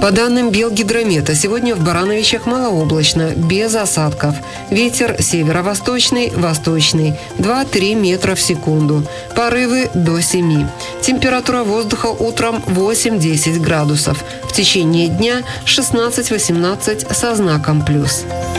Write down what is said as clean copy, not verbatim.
По данным Белгидромета, сегодня в Барановичах малооблачно, без осадков. Ветер северо-восточный, восточный, 2-3 метра в секунду. Порывы до 7. Температура воздуха утром 8-10 градусов. В течение дня 16-18 со знаком плюс.